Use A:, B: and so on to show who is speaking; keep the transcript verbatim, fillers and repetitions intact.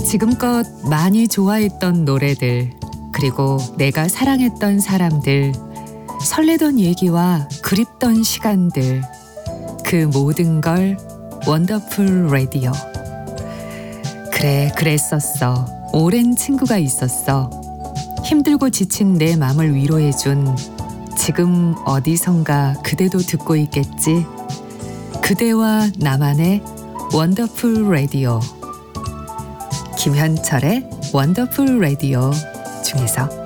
A: 지금껏 많이 좋아했던 노래들, 그리고 내가 사랑했던 사람들, 설레던 얘기와 그립던 시간들, 그 모든 걸 원더풀 라디오. 그래, 그랬었어. 오랜 친구가 있었어. 힘들고 지친 내 맘을 위로해준 지금 어디선가 그대도 듣고 있겠지. 그대와 나만의 원더풀 라디오. 김현철의 원더풀 라디오 중에서